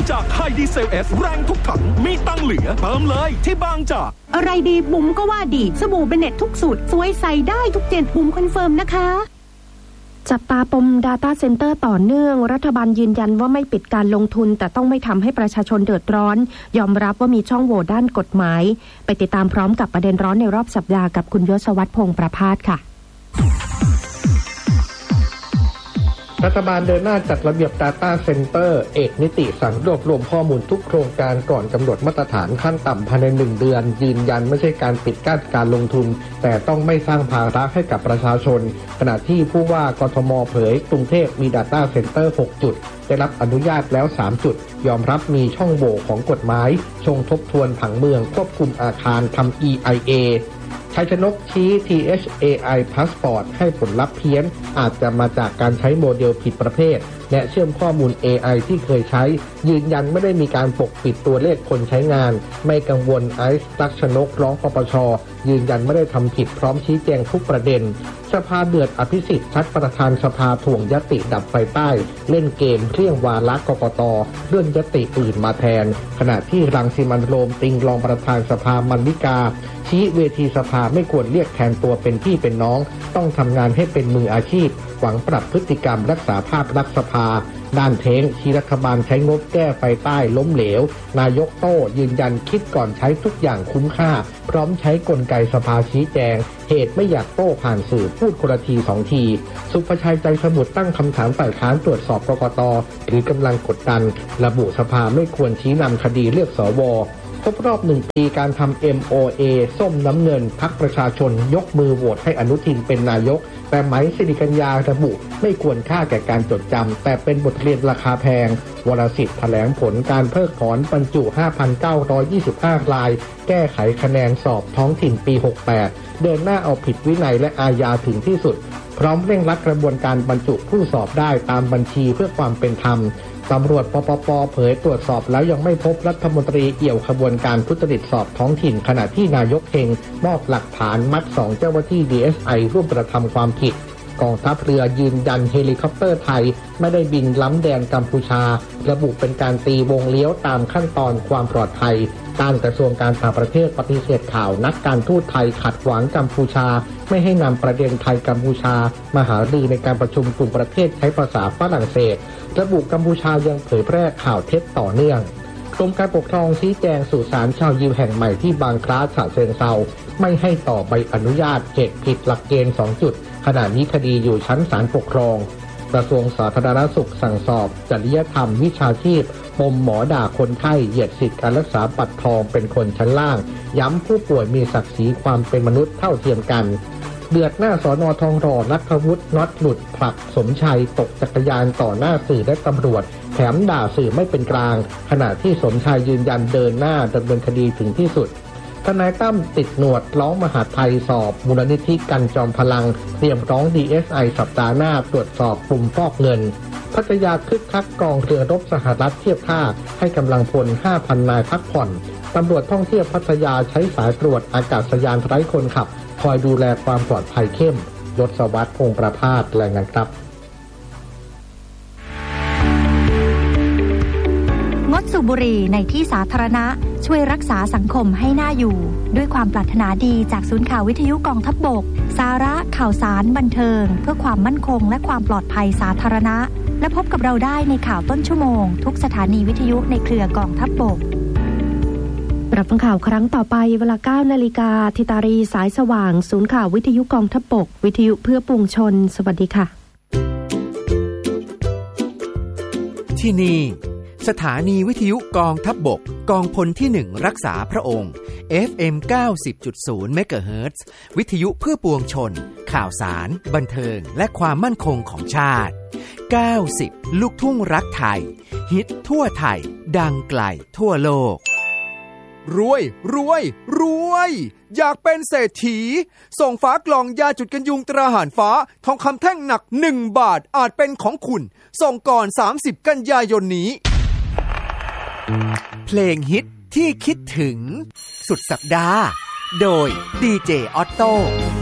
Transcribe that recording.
จากไฮดีเซลเอสแรงทุกถังมีตังเหลือเติมเลยที่บางจากอะไรดีบุ๋มก็ว่าดีสบู่เบเน็ตทุกสูตรสวยใส่ได้ทุกเจนบุ๋มคอนเฟิร์มนะคะจับตาปม Data Center ต่อเนื่องรัฐบาลยืนยันว่าไม่ปิดการลงทุนแต่ต้องไม่ทำให้ประชาชนเดือดร้อนยอมรับว่ามีช่องโหว่ด้านกฎหมายไปติดตามพร้อมกับประเด็นร้อนในรอบสัปดาห์กับคุณยศวัฒน์พงษ์ประภาสค่ะรัฐบาลเดินหน้าจัดระเบียบ Data Center เอกนิติสั่งรวบรวมข้อมูลทุกโครงการก่อนกำหนดมาตรฐานขั้นต่ำภายใน1 เดือนยืนยันไม่ใช่การปิดกั้นการลงทุนแต่ต้องไม่สร้างภาระให้กับประชาชนขณะที่ผู้ว่ากทมเผยกรุงเทพมี Data Center 6 จุดได้รับอนุญาตแล้ว3 จุดยอมรับมีช่องโหว่ของกฎหมายชงทบทวนผังเมืองควบคุมอาคารทำ EIAชัยชนกชี้ THAI Passport ให้ผลลัพธ์เพี้ยนอาจจะมาจากการใช้โมเดลผิดประเภทและเชื่อมข้อมูล AI ที่เคยใช้ยืนยันไม่ได้มีการปกปิดตัวเลขคนใช้งานไม่กังวลไอซ์ลักษณกร้องปปช.ยืนยันไม่ได้ทำผิดพร้อมชี้แจงทุกประเด็นสภาเดือดอภิสิทธิ์ชัดประธานสภาถ่วงยติดับไฟใต้เล่นเกมเรี่ยงวาระกกต.เลื่อนยติอื่นมาแทนขณะที่รังสิมันต์โรมติงรองประธานสภามัลลิกาชี้เวทีสภาไม่ควรเรียกแทนตัวเป็นพี่เป็นน้องต้องทำงานให้เป็นมืออาชีพหวังปรับพฤติกรรมรักษาภาพลักษณ์สภาด้านเท้งชี้รัฐบาลใช้งบแก้ไฟใต้ล้มเหลวนายกโต้ยืนยันคิดก่อนใช้ทุกอย่างคุ้มค่าพร้อมใช้กลไกสภาชี้แจงเหตุไม่อยากโต้ผ่านสื่อพูดคนละที2 ทีสุภชัยใจสมุทรตั้งคำถามฝ่ายค้านตรวจสอบกกต.หรือกำลังกดดันระบุสภาไม่ควรชี้นำคดีเลือกสว.ครบรอบ1 ปีการทำ MOA ส้มน้ำเงินพรรคประชาชนยกมือโหวตให้อนุทินเป็นนายกแต่ไหมสิริกัญญาระบุไม่ควรค่าแก่การจดจำแต่เป็นบทเรียนราคาแพงวรสิทธิ์แถลงผลการเพิกถอนบรรจุ 5,925 รายแก้ไขคะแนนสอบท้องถิ่นปี 68เดินหน้าเอาผิดวินัยและอาญาถึงที่สุดพร้อมเร่งรัดกระบวนการบรรจุผู้สอบได้ตามบัญชีเพื่อความเป็นธรรมตำรวจปปป.เผยตรวจสอบแล้วยังไม่พบรัฐมนตรีเอี่ยวขบวนการทุจริตสอบท้องถิ่นขณะที่นายกเฮงมอบหลักฐานมัด2เจ้าหน้าที่ DSI ร่วมกระทำความผิดกองทัพเรือยืนยันเฮลิคอปเตอร์ไทยไม่ได้บินล้ำแดนกัมพูชาระบุเป็นการตีวงเลี้ยวตามขั้นตอนความปลอดภัยการกระทรวงการต่างประเทศปฏิเสธข่าวนักการทูตไทยขัดขวางกัมพูชาไม่ให้นำประเด็นไทยกัมพูชามาหารือในการประชุมกลุ่มประเทศใช้ภาษาฝรั่งเศสระบุกัมพูชายังเผยแพร่ข่าวเท็จต่อเนื่องกรมการปกครองชี้แจงสู่ศาลชาวยิวแห่งใหม่ที่บางคล้าฉะเชิงเทราไม่ให้ต่อใบอนุญาตเหตุผิดหลักเกณฑ์2 จุดขณะนี้คดีอยู่ชั้นศาลปกครองกระทรวงสาธารณสุขสั่งสอบจริยธรรมวิชาชีพปมหมอด่าคนไข้เหยียดสิทธิการรักษาบัตรทองเป็นคนชั้นล่างย้ำผู้ป่วยมีศักดิ์ศรีความเป็นมนุษย์เท่าเทียมกันเดือดหน้าสน.ทองหล่อนัทวุฒิน็อตหลุดผลักสมชัยตกจักรยานต่อหน้าสื่อและตำรวจแถมด่าสื่อไม่เป็นกลางขณะที่สมชัยยืนยันเดินหน้าดำเนินคดีถึงที่สุดทนายตั้มติดหนวดร้องมหาดไทยสอบมูลนิธิกันจอมพลังเตรียมร้อง DSI สัปดาห์หน้าตรวจสอบกลุ่มฟอกเงินพัทยาคึกคักกองเรือรบสหรัฐเทียบท่าให้กำลังพล 5,000 นายพักผ่อนตำรวจท่องเที่ยวพัทยาใช้สายตรวจอากาศยานไร้คนขับคอยดูแลความปลอดภัยเข้มยศวัฒน์พงษ์ประภาสรายงานครับงดสูบบุหรี่ในที่สาธารณะช่วยรักษาสังคมให้น่าอยู่ด้วยความปรารถนาดีจากศูนย์ข่าววิทยุกองทัพบกสาระข่าวสารบันเทิงเพื่อความมั่นคงและความปลอดภัยสาธารณะและพบกับเราได้ในข่าวต้นชั่วโมงทุกสถานีวิทยุในเครือกองทัพบกรับฟังข่าวครั้งต่อไปเวลา 9 นาฬิกาธิตารีสายสว่างศูนย์ข่าววิทยุกองทัพบกวิทยุเพื่อปวงชนสวัสดีค่ะที่นี่สถานีวิทยุกองทัพบกกองพลที่1รักษาพระองค์ FM 90.0 เมกะเฮิรตซ์ วิทยุเพื่อปวงชนข่าวสารบันเทิงและความมั่นคงของชาติ90ลูกทุ่งรักไทยฮิตทั่วไทยดังไกลทั่วโลกรวยรวยรวยอยากเป็นเศรษฐีส่งฝากล่องยาจุดกันยุงตราหารฟ้าทองคำแท่งหนัก1 บาทอาจเป็นของคุณส่งก่อน30 กันยายนนี้เพลงฮิตที่คิดถึงสุดสัปดาห์โดยดีเจออตโต้